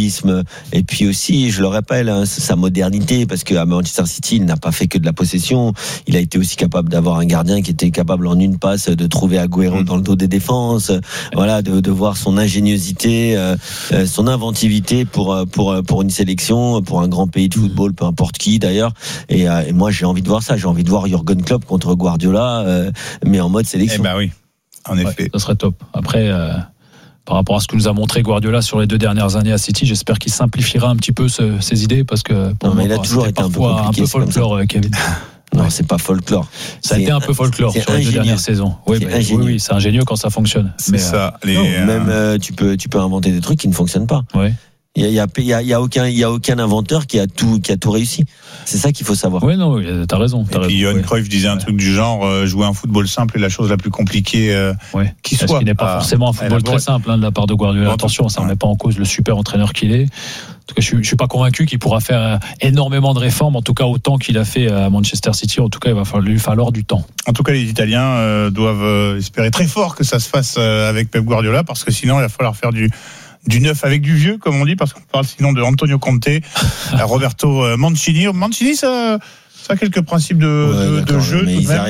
charisme, et puis aussi, je le rappelle, sa modernité, parce qu'à Manchester City, il n'a pas fait que de la possession. Il a été aussi capable d'avoir un gardien qui était capable en une passe de trouver Agüero dans le dos des défenses. Voilà, de voir son ingéniosité, son inventivité pour une sélection, pour un grand pays de football, peu importe qui d'ailleurs. Et moi, j'ai envie de voir ça. J'ai envie de voir Jürgen Klopp contre Guardiola, mais en mode sélection. Eh ben oui, en effet. Ça serait top. Après, par rapport à ce que nous a montré Guardiola sur les 2 dernières années à City, j'espère qu'il simplifiera un petit peu ses idées, parce que pour moi, il a toujours été un peu compliqué, un peu folklore, Kevin. Non, c'est pas folklore. Ça a été un peu folklore sur les 2 dernières saisons. Oui, c'est ingénieux quand ça fonctionne. C'est ça. Même tu peux inventer des trucs qui ne fonctionnent pas. Oui. Il y a aucun inventeur qui a tout réussi. C'est ça qu'il faut savoir. Oui, non, t'as raison. Et puis Johan Cruyff disait un truc du genre jouer un football simple est la chose la plus compliquée qui soit. Ce qui n'est pas forcément un football très simple de la part de Guardiola. Attention, ça ne met pas en cause le super entraîneur qu'il est. En tout cas, je suis pas convaincu qu'il pourra faire énormément de réformes, en tout cas autant qu'il a fait à Manchester City. En tout cas, il va lui falloir du temps. En tout cas, les Italiens doivent espérer très fort que ça se fasse avec Pep Guardiola, parce que sinon il va falloir faire du neuf avec du vieux, comme on dit, parce qu'on parle sinon de Antonio Conte, Roberto Mancini. Mancini, ça a quelques principes de jeu. Mais je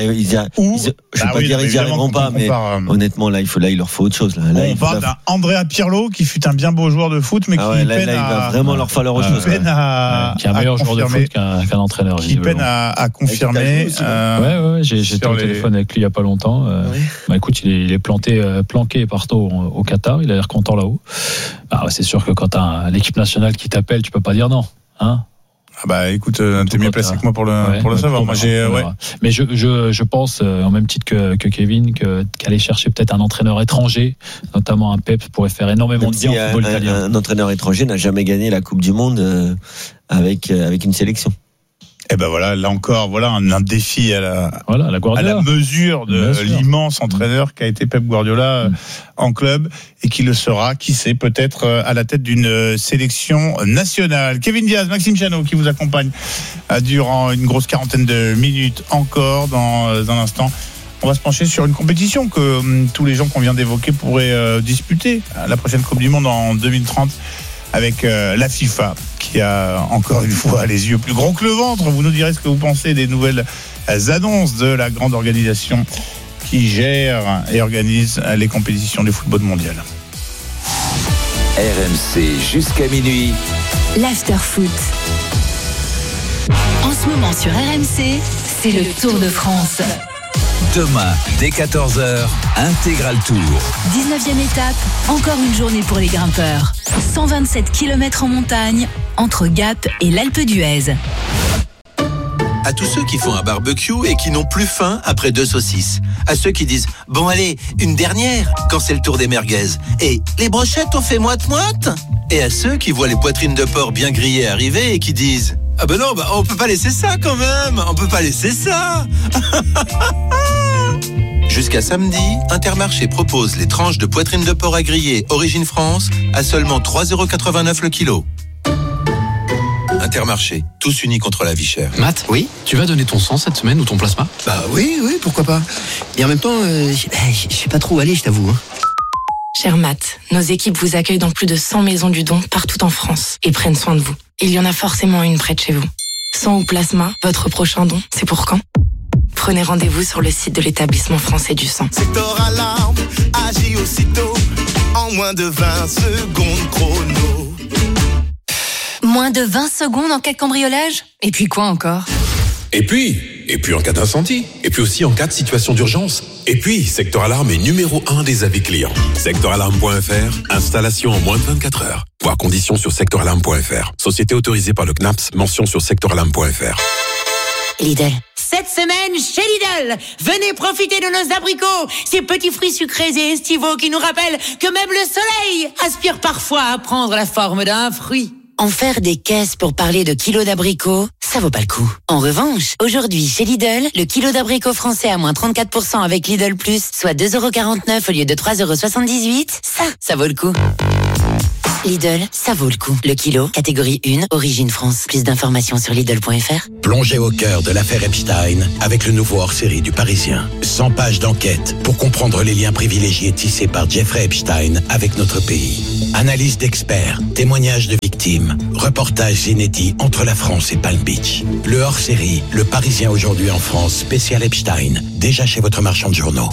ne pas dire qu'ils n'y arriveront pas, mais honnêtement, là, il leur faut autre chose. On parle d'un Andrea Pirlo, qui fut un bien beau joueur de foot, mais qui peine il va vraiment leur falloir autre chose. Qui est un meilleur joueur de foot qu'un entraîneur. Qui peine à confirmer. J'ai été au téléphone avec lui il n'y a pas longtemps. Écoute, il est planqué partout au Qatar. Il a l'air content là-haut. C'est sûr que quand tu as l'équipe nationale qui t'appelle, tu peux pas dire non. Écoute, t'es mieux placé que moi pour le savoir. Moi, Mais je pense, en même titre que Kevin, qu'aller chercher peut-être un entraîneur étranger, notamment un Pep, pourrait faire énormément de bien au football italien. Un entraîneur étranger n'a jamais gagné la Coupe du Monde avec une sélection. Et là encore, un défi à la mesure de l'immense entraîneur qu'a été Pep Guardiola en club, et qui le sera, qui sait, peut-être à la tête d'une sélection nationale. Kevin Diaz, Maxime Chano qui vous accompagne durant une grosse 40aine de minutes encore. Dans un instant, on va se pencher sur une compétition que tous les gens qu'on vient d'évoquer pourraient disputer à la prochaine Coupe du Monde en 2030. Avec la FIFA, qui a encore une fois les yeux plus gros que le ventre. Vous nous direz ce que vous pensez des nouvelles annonces de la grande organisation qui gère et organise les compétitions du football mondial. RMC jusqu'à minuit. L'After-Foot. En ce moment sur RMC, c'est le Tour de France. Demain, dès 14h, Intégral Tour. 19e étape, encore une journée pour les grimpeurs. 127 km en montagne, entre Gap et l'Alpe d'Huez. À tous ceux qui font un barbecue et qui n'ont plus faim après 2 saucisses. À ceux qui disent « Bon allez, une dernière » quand c'est le tour des merguez. Et « Les brochettes on fait moite-moite » Et à ceux qui voient les poitrines de porc bien grillées arriver et qui disent « Ah ben non, on peut pas laisser ça quand même, on peut pas laisser ça » Jusqu'à samedi, Intermarché propose les tranches de poitrine de porc à griller Origine France à seulement 3,89€ le kilo. Intermarché, tous unis contre la vie chère. Matt, oui, tu vas donner ton sang cette semaine ou ton plasma ? Oui, pourquoi pas. Et en même temps, je sais pas trop où aller, je t'avoue. Cher Matt, nos équipes vous accueillent dans plus de 100 maisons du don partout en France et prennent soin de vous. Il y en a forcément une près de chez vous. Sang ou plasma, votre prochain don, c'est pour quand ? Prenez rendez-vous sur le site de l'établissement français du sang. Secteur Alarme agit aussitôt en moins de 20 secondes chrono. Moins de 20 secondes en cas de cambriolage ? Et puis quoi encore ? Et puis en cas d'incendie. Et puis aussi en cas de situation d'urgence. Et puis, Secteur Alarme est numéro 1 des avis clients. Secteuralarme.fr, installation en moins de 24 heures. Voir conditions sur secteuralarme.fr. Société autorisée par le CNAPS, mention sur secteuralarme.fr. Lidl. Cette semaine, chez Lidl, venez profiter de nos abricots, ces petits fruits sucrés et estivaux qui nous rappellent que même le soleil aspire parfois à prendre la forme d'un fruit. En faire des caisses pour parler de kilos d'abricots, ça vaut pas le coup. En revanche, aujourd'hui, chez Lidl, le kilo d'abricots français à moins 34% avec Lidl Plus, soit 2,49€ au lieu de 3,78€, ça vaut le coup. Lidl, ça vaut le coup. Le kilo, catégorie 1, origine France. Plus d'informations sur Lidl.fr. Plongez au cœur de l'affaire Epstein avec le nouveau hors-série du Parisien. 100 pages d'enquête pour comprendre les liens privilégiés tissés par Jeffrey Epstein avec notre pays. Analyse d'experts, témoignages de victimes, reportages inédits entre la France et Palm Beach. Le hors-série, Le Parisien aujourd'hui en France, spécial Epstein, déjà chez votre marchand de journaux.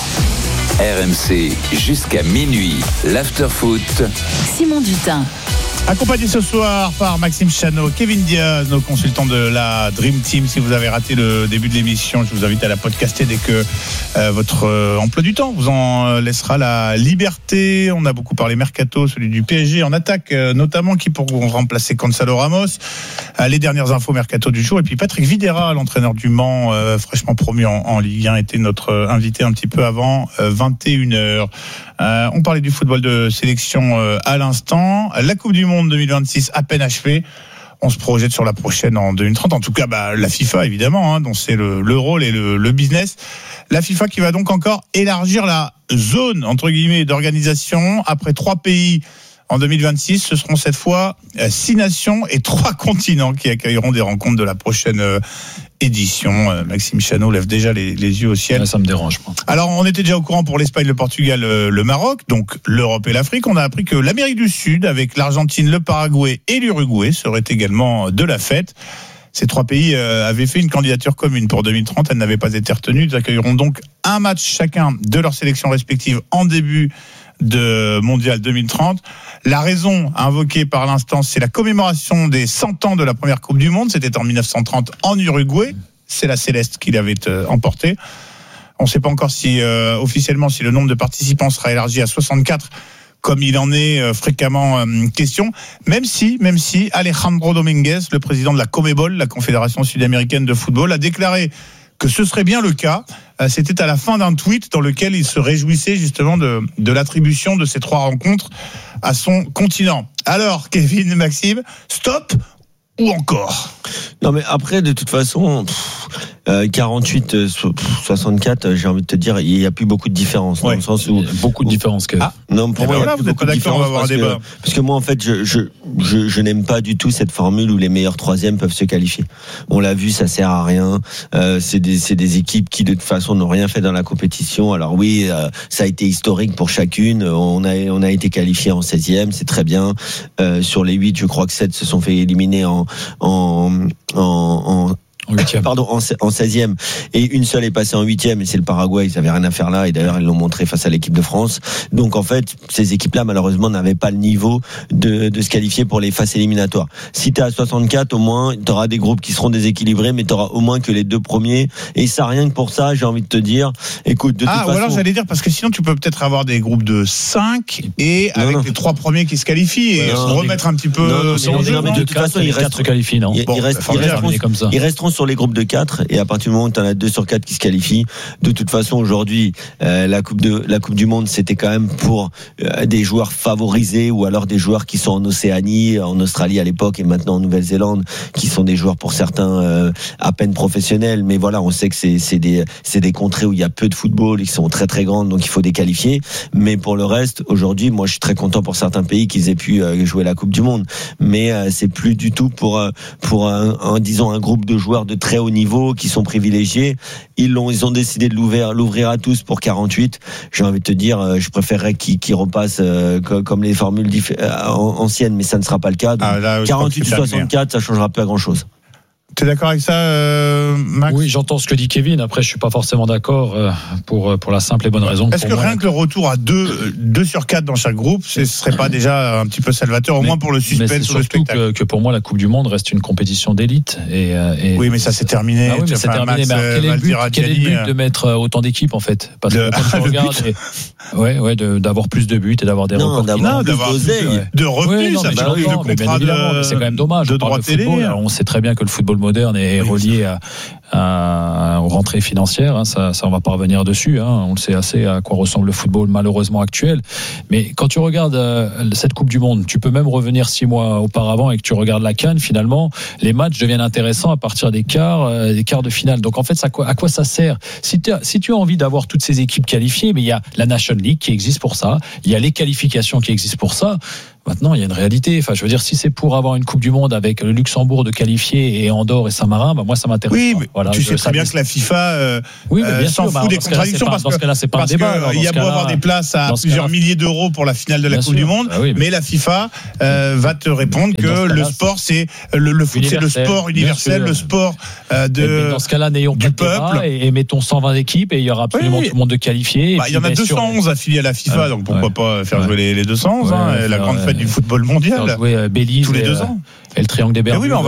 RMC, jusqu'à minuit, l'after-foot. Simon Dutin. Accompagné ce soir par Maxime Chano, Kevin Diaz, nos consultants de la Dream Team. Si vous avez raté le début de l'émission, je vous invite à la podcaster dès que votre emploi du temps vous en laissera la liberté. On a beaucoup parlé mercato, celui du PSG en attaque, notamment qui pourront remplacer Gonzalo Ramos. Les dernières infos mercato du jour. Et puis Patrick Vieira, l'entraîneur du Mans, fraîchement promu en Ligue 1, était notre invité un petit peu avant 21h. On parlait du football de sélection à l'instant. La Coupe du Monde 2026 à peine achevée. On se projette sur la prochaine en 2030. En tout cas, la FIFA, évidemment, dont c'est le rôle et le business. La FIFA qui va donc encore élargir la zone, entre guillemets, d'organisation. Après 3 pays en 2026, ce seront cette fois 6 nations et 3 continents qui accueilleront des rencontres de la prochaine édition. Maxime Chano lève déjà les yeux au ciel. Ouais, ça me dérange, moi. Alors, on était déjà au courant pour l'Espagne, le Portugal, le Maroc, donc l'Europe et l'Afrique. On a appris que l'Amérique du Sud, avec l'Argentine, le Paraguay et l'Uruguay, seraient également de la fête. Ces 3 pays avaient fait une candidature commune pour 2030. Elle n'avait pas été retenue. Ils accueilleront donc un match chacun de leurs sélections respectives en début de Mondial 2030. La raison invoquée par l'instance, c'est la commémoration des 100 ans de la première Coupe du Monde. C'était en 1930 en Uruguay. C'est la Céleste qui l'avait emporté. On ne sait pas encore si officiellement si le nombre de participants sera élargi à 64, comme il en est fréquemment question. Même si Alejandro Dominguez, le président de la Conmebol, la Confédération sud-américaine de football, a déclaré que ce serait bien le cas. C'était à la fin d'un tweet dans lequel il se réjouissait justement de l'attribution de ces 3 rencontres à son continent. Alors, Kevin, Maxime, stop ou encore ? Non, mais après, de toute façon, 48, 64, j'ai envie de te dire, il n'y a plus beaucoup de différence. Dans le sens où beaucoup de différence. Non, pour moi, vous n'êtes pas d'accord, on va avoir un débat. Parce que moi, en fait, je n'aime pas du tout cette formule où les meilleurs 3e peuvent se qualifier. On l'a vu, ça sert à rien. C'est des équipes qui, de toute façon, n'ont rien fait dans la compétition. Alors oui, ça a été historique pour chacune. On a été qualifiés en 16e, c'est très bien. Sur les 8, je crois que 7 se sont fait éliminer en 16e, et une seule est passée en 8e, et c'est le Paraguay. Ils avaient rien à faire là, et d'ailleurs ils l'ont montré face à l'équipe de France. Donc en fait, ces équipes-là malheureusement n'avaient pas le niveau de se qualifier pour les phases éliminatoires. Si t'es à 64, au moins t'auras des groupes qui seront déséquilibrés, mais t'auras au moins que les 2 premiers. Et ça, rien que pour ça, j'ai envie de te dire, écoute, de toute façon. Ou alors j'allais dire, parce que sinon tu peux peut-être avoir des groupes de 5 et avec les 3 premiers qui se qualifient et remettre un petit peu. Mais de toute façon, il reste 4 qualifiés, non? Ils resteront sur les groupes de 4, et à partir du moment où tu en as 2 sur 4 qui se qualifient, de toute façon aujourd'hui la coupe du monde, c'était quand même pour des joueurs favorisés, ou alors des joueurs qui sont en Océanie, en Australie à l'époque, et maintenant en Nouvelle-Zélande, qui sont des joueurs pour certains à peine professionnels. Mais voilà, on sait que c'est des contrées où il y a peu de football, ils sont très très grandes, donc il faut des qualifiés. Mais pour le reste, aujourd'hui, moi je suis très content pour certains pays qu'ils aient pu jouer la Coupe du Monde, mais c'est plus du tout pour disons un groupe de joueurs de très haut niveau qui sont privilégiés. Ils ont décidé de l'ouvrir à tous pour 48. J'ai envie de te dire, je préférerais qu'ils repassent comme les formules anciennes, mais ça ne sera pas le cas. Donc, 48 ou 64, ça changera pas grand chose. T'es d'accord avec ça, Max ? Oui, j'entends ce que dit Kevin. Après, je suis pas forcément d'accord pour la simple et bonne raison. Est-ce que rien que le retour à 2 sur 4 dans chaque groupe, ce serait pas déjà un petit peu salvateur, au moins pour le suspense ou le spectacle ? Que pour moi, la Coupe du Monde reste une compétition d'élite. Oui, mais ça c'est terminé. Oui, mais c'est terminé. Mais quel est le but de mettre autant d'équipes, en fait ? Parce que quand tu regardes, d'avoir plus de buts et d'avoir des records. D'avoir de revenus, ça change le contrat. C'est quand même dommage. De droit télé. On sait très bien que le football moderne est relié aux rentrées financières. Ça, on va pas revenir dessus. On le sait assez à quoi ressemble le football malheureusement actuel. Mais quand tu regardes cette Coupe du Monde, tu peux même revenir 6 mois auparavant et que tu regardes la CAN. Finalement, les matchs deviennent intéressants à partir des quarts de finale. Donc en fait, à quoi ça sert ? Si tu as envie d'avoir toutes ces équipes qualifiées, mais il y a la Nation League qui existe pour ça. Il y a les qualifications qui existent pour ça. Maintenant, il y a une réalité. Enfin, je veux dire, si c'est pour avoir une Coupe du Monde avec le Luxembourg de qualifier et Andorre et Saint-Marin, moi, ça m'intéresse. Oui, mais tu sais très bien que la FIFA s'en fout des contradictions parce qu'il y a beau avoir des places à plusieurs milliers d'euros pour la finale de la Coupe du Monde, mais la FIFA va te répondre que le sport, c'est le foot, c'est le sport universel, le sport dans ce cas-là, n'ayons pas de peuple et mettons 120 équipes et il y aura absolument tout le monde de qualifié. Il y en a 211 affiliés à la FIFA, donc pourquoi pas faire jouer les 211, la grande fête du football mondial. Jouer Belize tous les 2 ans. Et le triangle des Bermudes. Oui, mais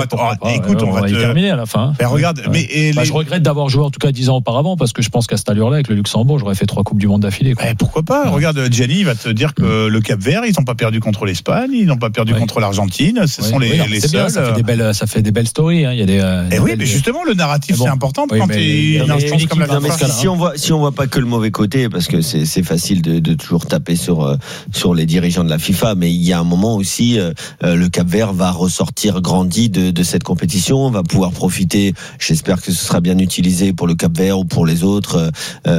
on va y terminer à la fin. Regarde, je regrette d'avoir joué en tout cas 10 ans auparavant parce que je pense qu'à cette allure-là, avec le Luxembourg, j'aurais fait 3 Coupes du Monde d'affilée. Pourquoi pas? Regarde, Gianni va te dire que le Cap-Vert, ils n'ont pas perdu contre l'Espagne, ils n'ont pas perdu contre l'Argentine. Ce sont les seuls. Ça fait des belles stories. Il y a des. Oui, mais justement, le narratif, c'est important quand il y a une instance comme la FIFA. Si on voit pas que le mauvais côté, parce que c'est facile de toujours taper sur les dirigeants de la FIFA, mais il y a un moment aussi, le Cap-Vert va ressortir grandi de cette compétition, va pouvoir profiter. J'espère que ce sera bien utilisé pour le Cap-Vert ou pour les autres,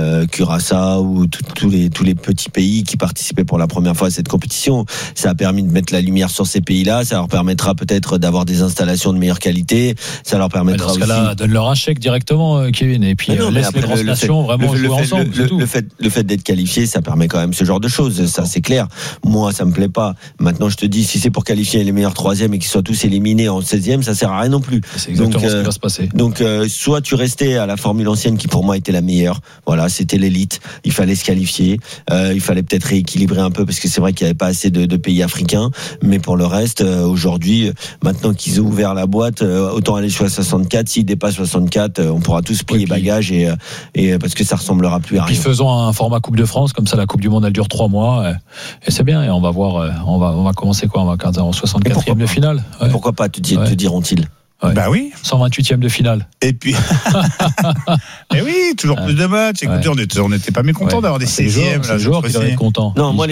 Curaçao ou tous les petits pays qui participaient pour la première fois à cette compétition. Ça a permis de mettre la lumière sur ces pays-là. Ça leur permettra peut-être d'avoir des installations de meilleure qualité. Ça leur permettra dans ce cas-là, donne-leur un chèque directement, Kevin, et puis laisse les grandes nations vraiment jouer ensemble. Le fait d'être qualifié, ça permet quand même ce genre de choses. Ça, c'est clair. Moi, ça me plaît pas. Maintenant, je te dis, si c'est pour qualifier les meilleurs 3e et qu'ils soient tous éliminés en 16e, ça sert à rien non plus. C'est exactement ce qui va se passer. Donc, soit tu restais à la formule ancienne qui pour moi était la meilleure. Voilà, c'était l'élite. Il fallait se qualifier. Il fallait peut-être rééquilibrer un peu parce que c'est vrai qu'il n'y avait pas assez de pays africains. Mais pour le reste, aujourd'hui, maintenant qu'ils ont ouvert la boîte, autant aller jusqu'à 64. S'ils dépassent 64, on pourra tous plier bagages et parce que ça ressemblera plus à rien. Puis faisons un format Coupe de France, comme ça la Coupe du Monde elle dure 3 mois et c'est bien. Et on va voir, on va commencer quoi? On va en 64e de finale. Pourquoi pas, te diront-ils? Bah oui. 128e de finale. Et puis. Mais oui, toujours plus de matchs. Écoutez, on n'était pas mécontents d'avoir des 16e. C'est joueurs qui doivent être contents. Non, moi, les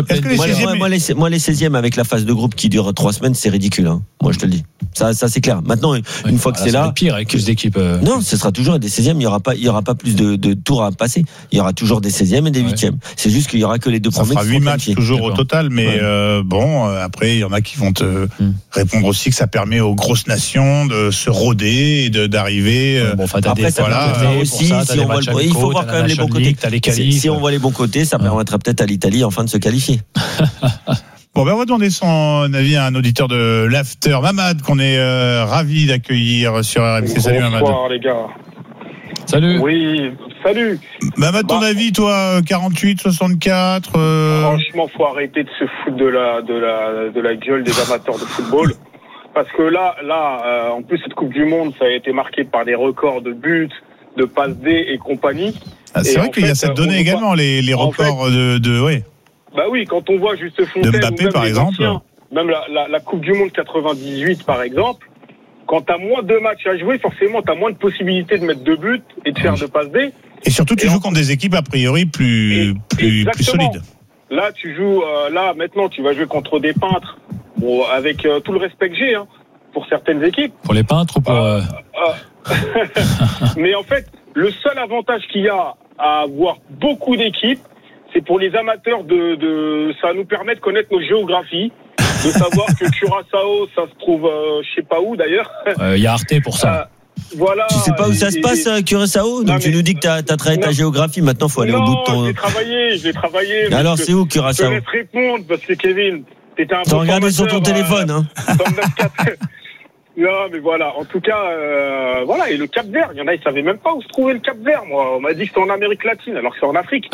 16e avec la phase de groupe qui dure 3 semaines, c'est ridicule, hein. Moi, je te le dis. Ça, c'est clair. Maintenant, une fois que c'est là. C'est pire avec plus d'équipes. Non, ce sera toujours des 16e. Il y aura pas plus de tours à passer. Il y aura toujours des 16e et des 8e. C'est juste qu'il y aura que les 2 premiers. Ça fera 8 matchs toujours au total, mais après, il y en a qui vont te répondre aussi que ça permet aux grosses nations de se rôder et d'arriver. Après, ça permettra aussi, il faut voir quand même les bons côtés. Si on voit les bons côtés, ça permettra peut-être à l'Italie enfin de se qualifier. Bon, on va demander son avis à un auditeur de l'After, Mamad, qu'on est ravi d'accueillir sur RMC. Salut Mamad. Bonsoir les gars. Salut. Oui, salut. Mamad, ton avis, toi, 48, 64 Franchement, faut arrêter de se foutre de la gueule des amateurs de football. Parce que là, en plus, cette Coupe du Monde, ça a été marqué par des records de buts, de passes D et compagnie. C'est vrai qu'il y a cette donnée également, les records ouais. Bah oui, quand on voit Juste Fontaine, de Mbappé, par exemple. Même la Coupe du Monde 98, par exemple, quand t'as moins de matchs à jouer, forcément, t'as moins de possibilités de mettre 2 buts et de faire de passes D. Et surtout, tu joues contre des équipes, a priori, plus solides. Là, tu joues, maintenant, tu vas jouer contre des peintres. Bon, avec tout le respect que j'ai, pour certaines équipes. Pour les peintres ou pour... Mais en fait, le seul avantage qu'il y a à avoir beaucoup d'équipes, c'est pour les amateurs ça nous permet de connaître nos géographies, de savoir que Curaçao, ça se trouve, je sais pas où d'ailleurs. Il y a Arte pour ça. Voilà. Tu sais pas où ça se passe, Curaçao? Donc tu nous dis que t'as travaillé ta géographie, maintenant faut aller au bout de ton... je l'ai travaillé. Alors c'est où, Curaçao? Je te laisse répondre, parce que Kevin, t'étais un peu... T'as regardé sur ton téléphone, hein? Non, mais voilà. En tout cas, voilà. Et le Cap-Vert, il y en a, ils savaient même pas où se trouvait le Cap-Vert. Moi, on m'a dit que c'était en Amérique latine, alors que c'est en Afrique.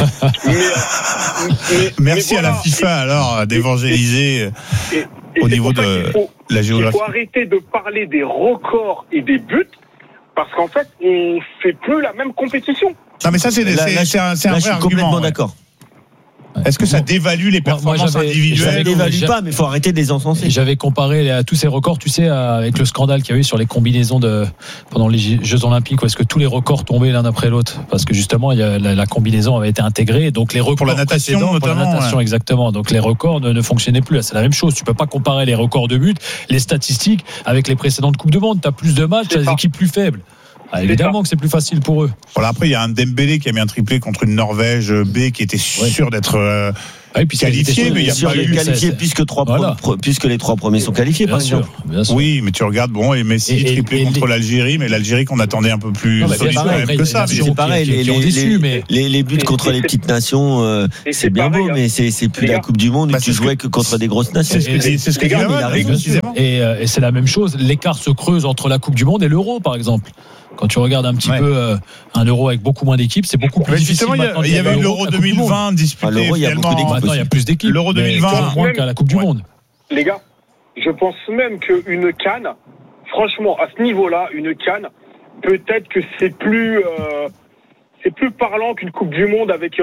Merci à la FIFA, alors, d'évangéliser au niveau de la géographie. Il faut arrêter de parler des records et des buts, parce qu'en fait, on fait plus la même compétition. Non, mais ça, c'est un vrai argument. Je suis complètement d'accord. Est-ce que ça dévalue les performances individuelles? Ça ne dévalue pas, mais il faut arrêter de les encenser. J'avais comparé à tous ces records, tu sais, avec le scandale qu'il y a eu sur les combinaisons pendant les Jeux Olympiques, où est-ce que tous les records tombaient l'un après l'autre? Parce que justement, la combinaison avait été intégrée, donc les records pour la natation, notamment, pour la natation, exactement. Donc les records ne fonctionnaient plus. Là, c'est la même chose. Tu peux pas comparer les records de buts, les statistiques avec les précédentes Coupes du Monde. Tu as plus de matchs, tu as des équipes plus faibles. Évidemment que c'est plus facile pour eux. Voilà, après, il y a un Dembélé qui a mis un triplé contre une Norvège B qui était sûr d'être qualifiés, mais il y a pas eu qualifiés puisque les 3 premiers sont qualifiés, par exemple. Oui, mais tu regardes, et Messi triplé contre l'Algérie, mais l'Algérie qu'on attendait un peu plus solide quand même que ça. C'est pareil, les buts contre les petites nations, c'est bien beau, mais c'est plus la Coupe du Monde où tu jouais que contre des grosses nations. C'est ce que et c'est la même chose. L'écart se creuse entre la Coupe du Monde et l'Euro, par exemple. Quand tu regardes un petit peu un Euro avec beaucoup moins d'équipes, c'est beaucoup plus difficile. Il y avait eu l'Euro 2020 disputé. Maintenant, il y a plus d'équipes. L'Euro 2020 moins qu'à la Coupe du Monde. Les gars, je pense même qu'une CAN, franchement, à ce niveau-là, une CAN, peut-être que c'est plus parlant qu'une Coupe du Monde avec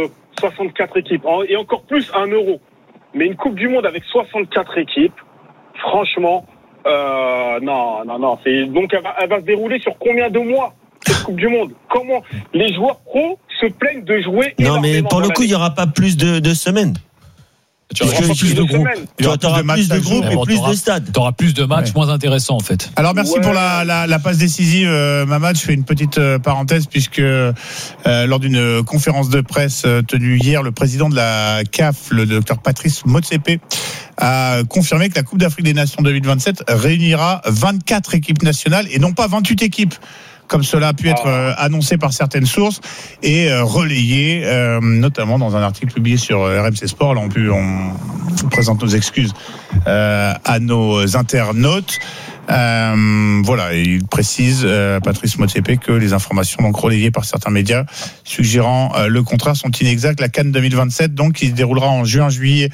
64 équipes. Et encore plus un Euro. Mais une Coupe du Monde avec 64 équipes, franchement, non. Donc elle va se dérouler sur combien de mois, cette Coupe du Monde? Comment les joueurs pros se plaignent de jouer? Non, mais pour le coup, il n'y aura pas plus de semaines. Tu auras plus de groupes. Tu auras plus de groupes et plus de stades. Tu auras plus de matchs moins intéressants, en fait. Alors, merci pour la passe décisive, Mamad. Je fais une petite parenthèse puisque lors d'une conférence de presse tenue hier, le président de la CAF, le docteur Patrice Motsepe, a confirmé que la Coupe d'Afrique des Nations 2027 réunira 24 équipes nationales et non pas 28 équipes, comme cela a pu être annoncé par certaines sources et relayé notamment dans un article publié sur RMC Sport. Là, on présente nos excuses à nos internautes. Voilà, et il précise, Patrice Motsepe, que les informations donc relayées par certains médias suggérant le contraire sont inexactes. La CAN 2027, donc, qui se déroulera en juin-juillet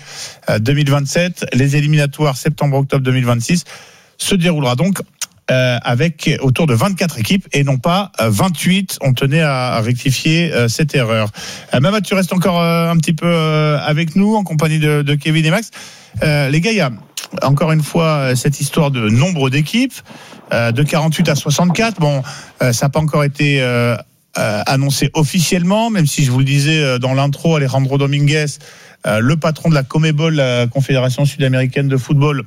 2027, les éliminatoires septembre-octobre 2026, se déroulera donc avec autour de 24 équipes et non pas 28. On tenait à rectifier cette erreur. Mamad, tu restes encore un petit peu avec nous en compagnie de Kevin et Max. Les gars, il y a encore une fois cette histoire de nombre d'équipes, de 48 à 64. Bon, ça n'a pas encore été annoncé officiellement, même si je vous le disais dans l'intro, Alejandro Dominguez, le patron de la CONMEBOL, la Confédération sud-américaine de football,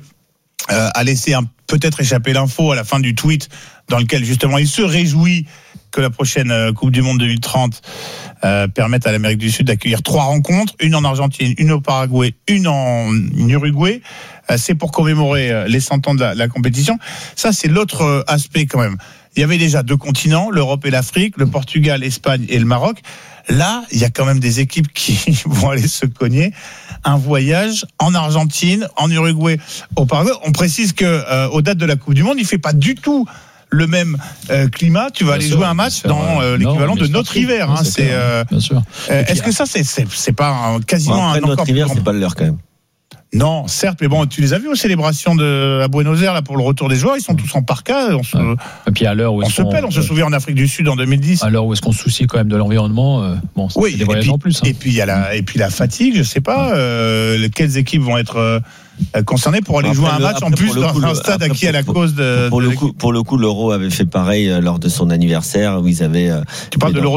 a laissé peut-être échapper l'info à la fin du tweet dans lequel justement il se réjouit que la prochaine Coupe du Monde 2030 permette à l'Amérique du Sud d'accueillir 3 rencontres, une en Argentine, une au Paraguay, une en Uruguay. C'est pour commémorer les 100 ans de la compétition. Ça, c'est l'autre aspect quand même. Il y avait déjà 2 continents, l'Europe et l'Afrique, le Portugal, l'Espagne et le Maroc. Là, il y a quand même des équipes qui vont aller se cogner un voyage en Argentine, en Uruguay, au Paraguay. On précise que aux dates de la Coupe du Monde, il fait pas du tout le même climat. Tu vas aller jouer un match dans l'équivalent de notre hiver. Hein, c'est bien sûr. Est-ce que ça, c'est pas quasiment après, notre hiver, c'est pas le leur quand même. Non, certes, mais bon, tu les as vus aux célébrations à Buenos Aires là pour le retour des joueurs, ils sont tous en parka. Et puis à l'heure où on se souvient en Afrique du Sud en 2010. À l'heure où est-ce qu'on se soucie quand même de l'environnement, oui, des voyages en plus. Et puis il y a la fatigue, je sais pas, quelles équipes vont être concerné pour aller jouer un match en plus dans un stade acquis à la cause de. Pour le coup, l'Euro avait fait pareil lors de son anniversaire où ils avaient. Tu parles de l'Euro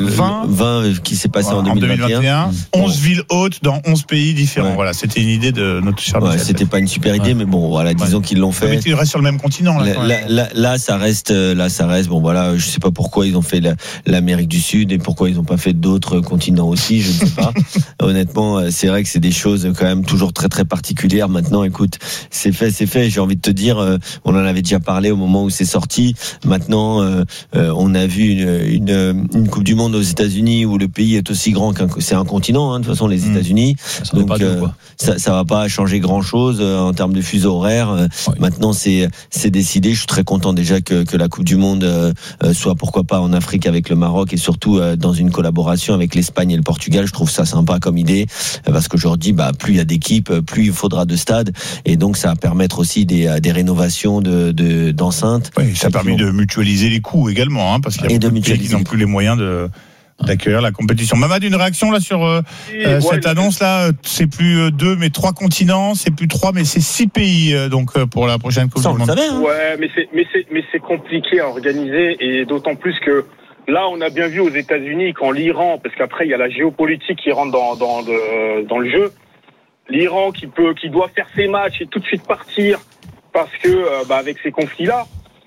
2020 qui s'est passé en 2021. 11 villes hautes dans 11 pays différents. Voilà, c'était une idée de notre cher. C'était pas une super idée, mais bon, voilà, disons qu'ils l'ont fait. Mais tu restes sur le même continent. Là, ça reste. Bon, voilà, je sais pas pourquoi ils ont fait l'Amérique du Sud et pourquoi ils ont pas fait d'autres continents aussi. Je ne sais pas. Honnêtement, c'est vrai que c'est des choses quand même toujours très très particulières. Maintenant, écoute, c'est fait. J'ai envie de te dire, on en avait déjà parlé au moment où c'est sorti. Maintenant, on a vu une Coupe du Monde aux États-Unis où le pays est aussi grand c'est un continent. Hein, de toute façon, les États-Unis. Donc, ça va pas changer grand-chose en termes de fuseau horaire. Oui. Maintenant, c'est décidé. Je suis très content déjà que la Coupe du Monde soit pourquoi pas en Afrique avec le Maroc et surtout dans une collaboration avec l'Espagne et le Portugal. Je trouve ça sympa comme idée parce qu'aujourd'hui, plus il y a d'équipes, plus il faudra de stades et donc ça va permettre aussi des rénovations d'enceintes. Oui, ça a permis de mutualiser les coûts également, hein, parce qu'il y a beaucoup de pays qui n'ont plus les moyens d'accueillir la compétition. Mamad, une réaction là sur cette annonce là, c'est plus 2 mais 3 continents, c'est plus 3 mais c'est 6 pays donc pour la prochaine Coupe du Monde. Ouais, mais c'est compliqué à organiser et d'autant plus que là on a bien vu aux États-Unis quand l'Iran, parce qu'après il y a la géopolitique qui rentre dans le jeu. L'Iran qui doit faire ses matchs et tout de suite partir parce que avec ces conflits là,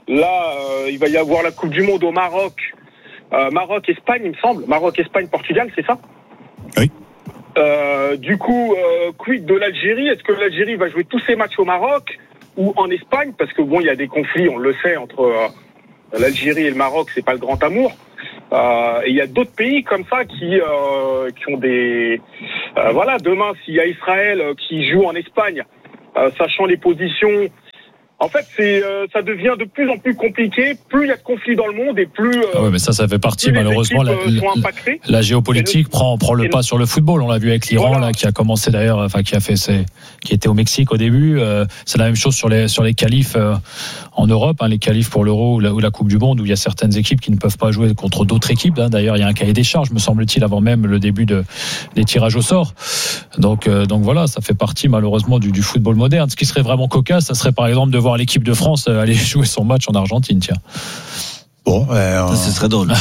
il va y avoir la Coupe du Monde au Maroc. Maroc, Espagne, il me semble. Maroc, Espagne, Portugal, c'est ça ? Oui. Du coup, quid de l'Algérie? Est-ce que l'Algérie va jouer tous ses matchs au Maroc ou en Espagne? Parce que bon, il y a des conflits, on le sait, entre l'Algérie et le Maroc, c'est pas le grand amour. Et il y a d'autres pays comme ça qui ont des... voilà, demain, s'il y a Israël qui joue en Espagne, sachant les positions... En fait, ça devient de plus en plus compliqué. Plus il y a de conflits dans le monde et plus. Oui, mais ça fait partie malheureusement. La géopolitique prend le pas sur le football. On l'a vu avec l'Iran, là, qui a commencé d'ailleurs, enfin qui était au Mexique au début. C'est la même chose sur les qualifs en Europe, les qualifs pour l'Euro ou la Coupe du Monde, où il y a certaines équipes qui ne peuvent pas jouer contre d'autres équipes. D'ailleurs, il y a un cahier des charges, me semble-t-il, avant même le début des tirages au sort. Donc voilà, ça fait partie malheureusement du football moderne. Ce qui serait vraiment cocasse, ça serait par exemple de voir l'équipe de France aller jouer son match en Argentine, tiens. Bon, ce serait drôle.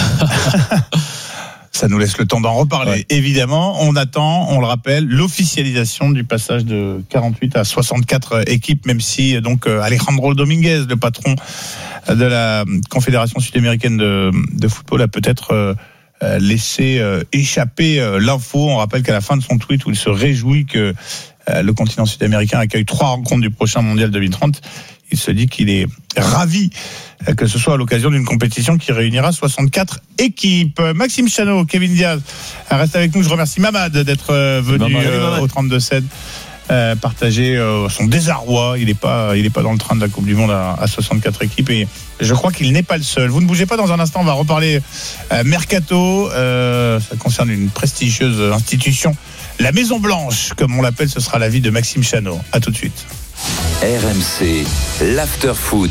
Ça nous laisse le temps d'en reparler. Ouais. Évidemment, on attend, on le rappelle, l'officialisation du passage de 48 à 64 équipes, même si donc Alejandro Dominguez, le patron de la Confédération sud-américaine de football, a peut-être laissé échapper l'info. On rappelle qu'à la fin de son tweet où il se réjouit que le continent sud-américain accueille 3 rencontres du prochain mondial 2030, il se dit qu'il est ravi que ce soit à l'occasion d'une compétition qui réunira 64 équipes. Maxime Chanot, Kevin Diaz, reste avec nous. Je remercie Mamad d'être venu au 32-16 partager son désarroi. Il n'est pas dans le train de la Coupe du Monde à 64 équipes et je crois qu'il n'est pas le seul. Vous ne bougez pas, dans un instant, on va reparler Mercato. Ça concerne une prestigieuse institution, la Maison Blanche, comme on l'appelle. Ce sera l'avis de Maxime Chanot. À tout de suite. RMC, l'after-foot.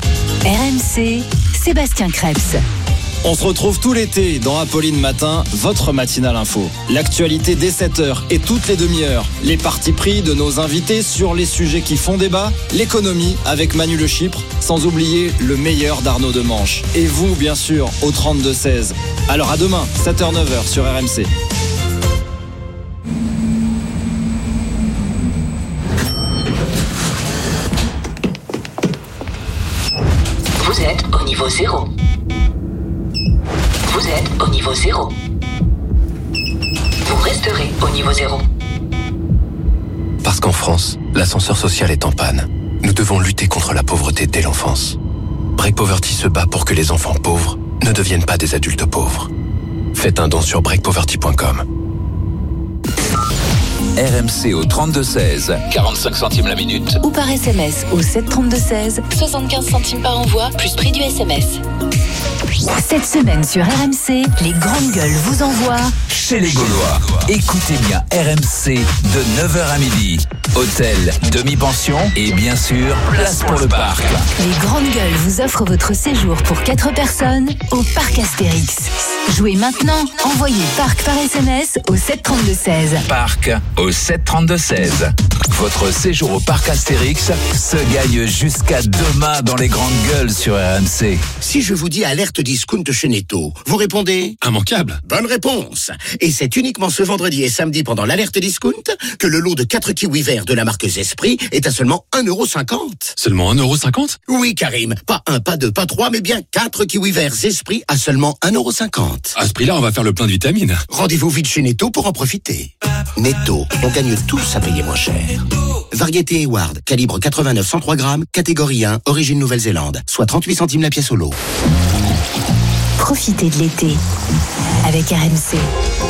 RMC, Sébastien Krebs. On se retrouve tout l'été dans Apolline Matin, votre matinale info. L'actualité dès 7h et toutes les demi-heures. Les partis pris de nos invités sur les sujets qui font débat. L'économie avec Manu Le Chypre, sans oublier le meilleur d'Arnaud Demanche. Et vous, bien sûr, au 32-16. Alors à demain, 7h-9h sur RMC. Vous êtes au niveau 0. Vous êtes au niveau 0. Vous resterez au niveau 0. Parce qu'en France, l'ascenseur social est en panne. Nous devons lutter contre la pauvreté dès l'enfance. Break Poverty se bat pour que les enfants pauvres ne deviennent pas des adultes pauvres. Faites un don sur breakpoverty.com. RMC au 32-16, 45 centimes la minute. Ou par SMS au 732-16, 75 centimes par envoi, plus prix du SMS. Cette semaine sur RMC, les grandes gueules vous envoient chez les Gaulois. Écoutez bien RMC de 9h à midi. Hôtel, demi-pension et bien sûr, place pour le parc. Les grandes gueules vous offrent votre séjour pour 4 personnes au parc Astérix. Jouez maintenant, envoyez parc par SMS au 732-16. Parc au 732-16. Votre séjour au parc Astérix se gagne jusqu'à demain dans les grandes gueules sur RMC. Si je vous dis alerte discount chez Netto, vous répondez immanquable. Bonne réponse. Et c'est uniquement ce vendredi et samedi pendant l'alerte discount que le lot de 4 kiwis verts de la marque Zespri est à seulement 1,50€. Seulement 1,50€? Oui, Karim. Pas 1, pas 2, pas 3, mais bien 4 kiwis verts Zespri à seulement 1,50€. À ce prix-là, on va faire le plein de vitamines. Rendez-vous vite chez Netto pour en profiter. Netto, on gagne tous à payer moins cher. Variété Hayward, calibre 89-103 grammes, catégorie 1, origine Nouvelle-Zélande, soit 38 centimes la pièce au lot. Profitez de l'été avec RMC.